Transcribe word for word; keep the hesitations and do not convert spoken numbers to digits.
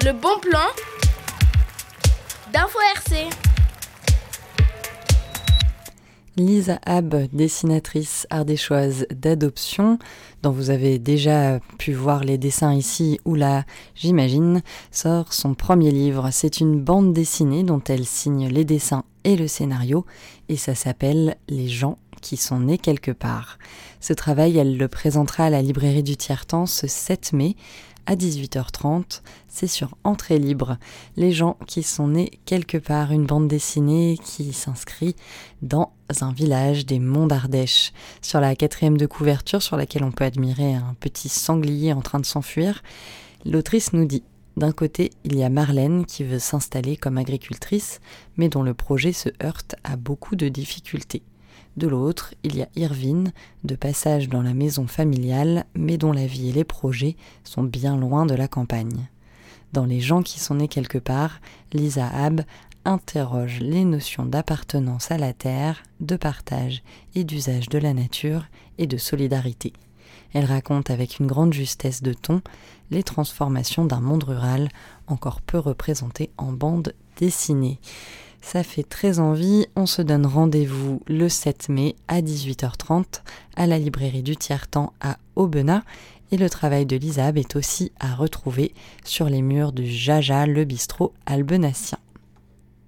Le bon plan d'Info R C. Lisa Habb, dessinatrice ardéchoise d'adoption, dont vous avez déjà pu voir les dessins ici ou là, j'imagine, sort son premier livre. C'est une bande dessinée dont elle signe les dessins et le scénario, et ça s'appelle « Les gens qui sont nés quelque part ». Ce travail, elle le présentera à la librairie du Tiers-Temps ce sept mai, à dix-huit heures trente, c'est sur Entrée Libre. Les gens qui sont nés quelque part, une bande dessinée qui s'inscrit dans un village des Monts d'Ardèche. Sur la quatrième de couverture, sur laquelle on peut admirer un petit sanglier en train de s'enfuir, l'autrice nous dit: d'un côté, il y a Marlène qui veut s'installer comme agricultrice, mais dont le projet se heurte à beaucoup de difficultés. De l'autre, il y a Irvine, de passage dans la maison familiale, mais dont la vie et les projets sont bien loin de la campagne. Dans Les gens qui sont nés quelque part, Lisa Habb interroge les notions d'appartenance à la terre, de partage et d'usage de la nature et de solidarité. Elle raconte avec une grande justesse de ton les transformations d'un monde rural encore peu représenté en bande dessinée. Ça fait très envie, on se donne rendez-vous le sept mai à dix-huit heures trente à la librairie du Tiers-Temps à Aubenas, et le travail de Lisa Habb est aussi à retrouver sur les murs du Jaja, le bistrot albenassien.